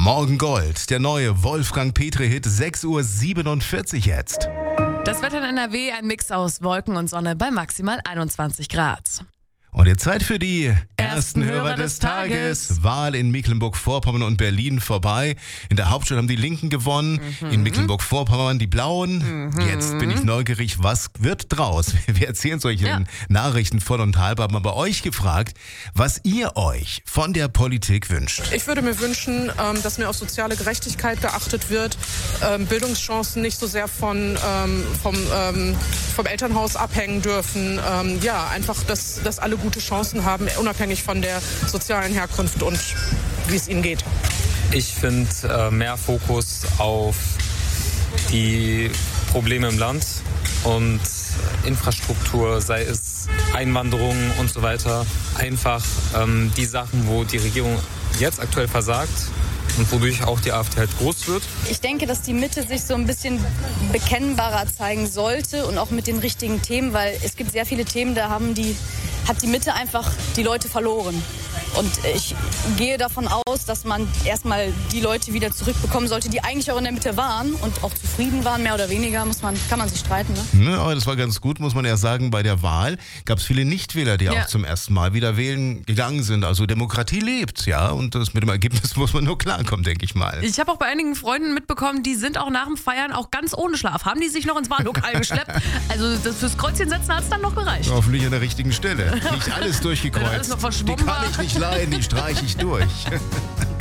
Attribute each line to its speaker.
Speaker 1: Morgen Gold, der neue Wolfgang Petri-Hit, 6:47 Uhr jetzt.
Speaker 2: Das Wetter in NRW, ein Mix aus Wolken und Sonne bei maximal 21 Grad.
Speaker 1: Und jetzt Zeit für die ersten
Speaker 2: Hörer
Speaker 1: Hörer
Speaker 2: des
Speaker 1: des Tages.
Speaker 2: Tages.
Speaker 1: Wahl in Mecklenburg-Vorpommern und Berlin vorbei. In der Hauptstadt haben die Linken gewonnen. In Mecklenburg-Vorpommern die Blauen. Jetzt bin ich neugierig, was wird draus? Wir erzählen solche Nachrichten voll und halb, haben aber euch gefragt, was ihr euch von der Politik wünscht.
Speaker 3: Ich würde mir wünschen, dass mehr auf soziale Gerechtigkeit geachtet wird, Bildungschancen nicht so sehr vom Elternhaus abhängen dürfen. Einfach, dass alle gute Chancen haben, unabhängig von der sozialen Herkunft und wie es ihnen geht.
Speaker 4: Ich finde mehr Fokus auf die Probleme im Land und Infrastruktur, sei es Einwanderung und so weiter. Einfach die Sachen, wo die Regierung jetzt aktuell versagt und wodurch auch die AfD halt groß wird.
Speaker 5: Ich denke, dass die Mitte sich so ein bisschen bekennbarer zeigen sollte und auch mit den richtigen Themen, weil es gibt sehr viele Themen, da hat die Mitte einfach die Leute verloren. Und ich gehe davon aus, dass man erstmal die Leute wieder zurückbekommen sollte, die eigentlich auch in der Mitte waren und auch zufrieden waren, mehr oder weniger, kann man sich streiten. Ne?
Speaker 1: Aber das war ganz gut, muss man ja sagen. Bei der Wahl gab es viele Nichtwähler, die auch zum ersten Mal wieder wählen gegangen sind. Also Demokratie lebt, ja. Und das mit dem Ergebnis muss man nur klarkommen, denke ich mal.
Speaker 2: Ich habe auch bei einigen Freunden mitbekommen, die sind auch nach dem Feiern auch ganz ohne Schlaf. Haben die sich noch ins Wahllokal geschleppt? Also fürs Kreuzchen setzen hat es dann noch gereicht.
Speaker 1: Hoffentlich an der richtigen Stelle. Nicht alles durchgekreuzt.
Speaker 2: Wenn alles noch
Speaker 1: Die
Speaker 2: verschwommen
Speaker 1: kann ich nicht leiden, die streiche ich durch.